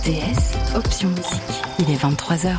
RTS, option musique. Il est 23h.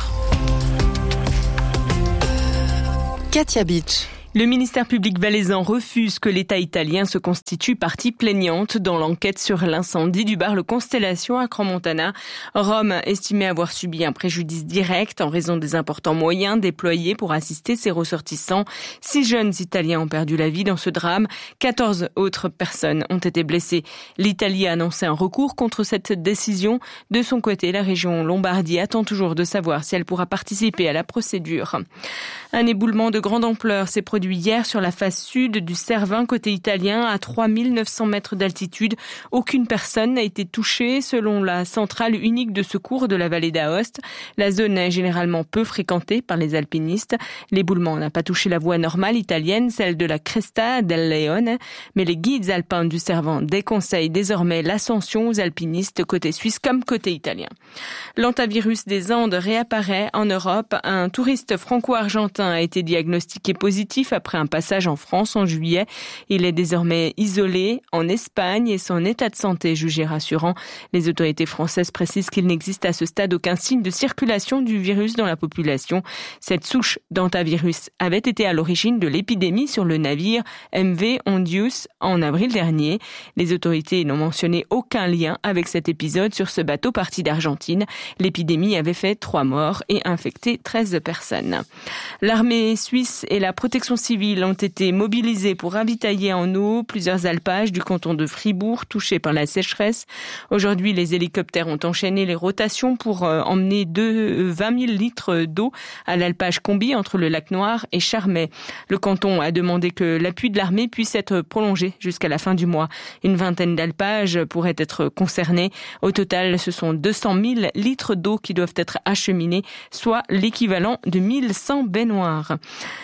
Katia Beach. Le ministère public valaisan refuse que l'État italien se constitue partie plaignante dans l'enquête sur l'incendie du bar Le Constellation à Crans-Montana. Rome estimait avoir subi un préjudice direct en raison des importants moyens déployés pour assister ses ressortissants. 6 jeunes Italiens ont perdu la vie dans ce drame. 14 autres personnes ont été blessées. L'Italie a annoncé un recours contre cette décision. De son côté, la région Lombardie attend toujours de savoir si elle pourra participer à la procédure. Un éboulement de grande ampleur s'est produit hier sur la face sud du Cervin côté italien à 3900 mètres d'altitude. Aucune personne n'a été touchée selon la centrale unique de secours de la vallée d'Aoste. La zone est généralement peu fréquentée par les alpinistes. L'éboulement n'a pas touché la voie normale italienne, celle de la Cresta del Leone, mais les guides alpins du Cervin déconseillent désormais l'ascension aux alpinistes côté suisse comme côté italien. L'hantavirus des Andes réapparaît en Europe. Un touriste franco-argentin a été diagnostiqué positif après un passage en France en juillet. Il est désormais isolé en Espagne et son état de santé jugé rassurant. Les autorités françaises précisent qu'il n'existe à ce stade aucun signe de circulation du virus dans la population. Cette souche d'hantavirus avait été à l'origine de l'épidémie sur le navire MV Hondius en avril dernier. Les autorités n'ont mentionné aucun lien avec cet épisode sur ce bateau parti d'Argentine. L'épidémie avait fait 3 morts et infecté 13 personnes. L'armée suisse et la protection civile ont été mobilisés pour ravitailler en eau plusieurs alpages du canton de Fribourg touchés par la sécheresse. Aujourd'hui, les hélicoptères ont enchaîné les rotations pour emmener 20 000 litres d'eau à l'alpage Combi entre le lac Noir et Charmey. Le canton a demandé que l'appui de l'armée puisse être prolongé jusqu'à la fin du mois. Une vingtaine d'alpages pourraient être concernés. Au total, ce sont 200 000 litres d'eau qui doivent être acheminés, soit l'équivalent de 1100 baignoires.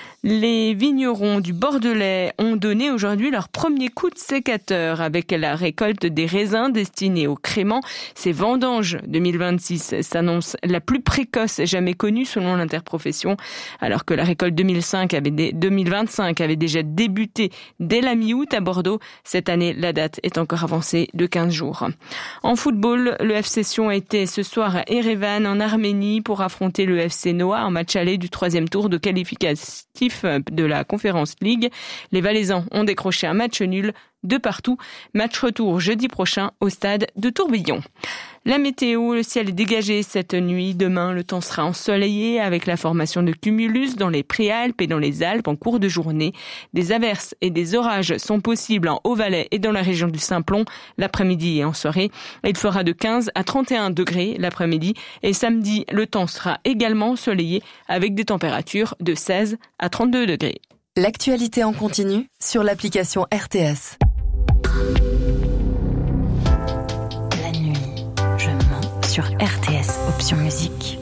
Les vignerons du Bordelais ont donné aujourd'hui leur premier coup de sécateur avec la récolte des raisins destinés au crément. Ces vendanges 2026 s'annoncent la plus précoce jamais connue selon l'interprofession, alors que la récolte 2025 avait déjà débuté dès la mi-août à Bordeaux. Cette année, la date est encore avancée de 15 jours. En football, le FC Sion était ce soir à Erevan en Arménie pour affronter le FC Noah en match aller du 3e tour de qualificatif de la Conference League. Les Valaisans ont décroché un match nul de partout. Match retour jeudi prochain au stade de Tourbillon. La météo, le ciel est dégagé cette nuit. Demain, le temps sera ensoleillé avec la formation de cumulus dans les Préalpes et dans les Alpes en cours de journée. Des averses et des orages sont possibles en Haut-Valais et dans la région du Simplon l'après-midi et en soirée. Il fera de 15 à 31 degrés l'après-midi et samedi, le temps sera également ensoleillé avec des températures de 16 à 32 degrés. L'actualité en continu sur l'application RTS. La nuit, je mens sur RTS Option Musique.